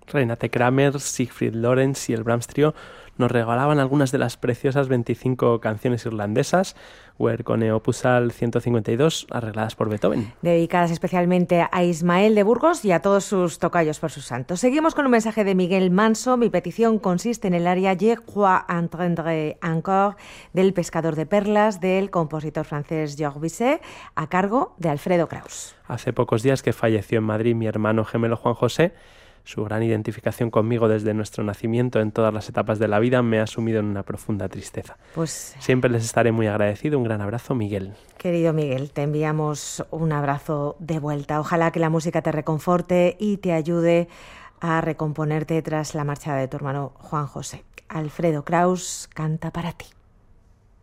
Renate Kramer, Siegfried Lorenz y el Brahms Trio nos regalaban algunas de las preciosas 25 canciones irlandesas, Werkone Opusal 152, arregladas por Beethoven. Dedicadas especialmente a Ismael de Burgos y a todos sus tocayos por sus santos. Seguimos con un mensaje de Miguel Manso. Mi petición consiste en el aria Je crois entendre encore del Pescador de Perlas del compositor francés Georges Bizet, a cargo de Alfredo Kraus. Hace pocos días que falleció en Madrid mi hermano gemelo Juan José. Su gran identificación conmigo desde nuestro nacimiento en todas las etapas de la vida me ha sumido en una profunda tristeza. Pues siempre les estaré muy agradecido. Un gran abrazo, Miguel. Querido Miguel, te enviamos un abrazo de vuelta. Ojalá que la música te reconforte y te ayude a recomponerte tras la marcha de tu hermano Juan José. Alfredo Kraus canta para ti.